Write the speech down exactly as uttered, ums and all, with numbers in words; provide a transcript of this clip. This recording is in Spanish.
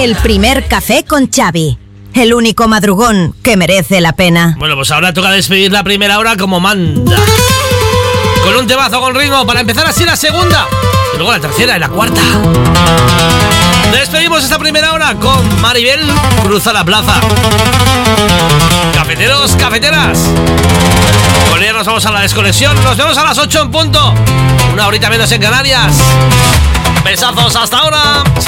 El primer café con Xavi. El único madrugón que merece la pena. Bueno, pues ahora toca despedir la primera hora como manda. Con un temazo con ritmo para empezar así la segunda. Y luego la tercera y la cuarta. Despedimos esta primera hora con Maribel Cruza la Plaza. Cafeteros, cafeteras. Con ella nos vamos a la desconexión. Nos vemos a las ocho en punto. Una horita menos en Canarias. Besazos hasta ahora.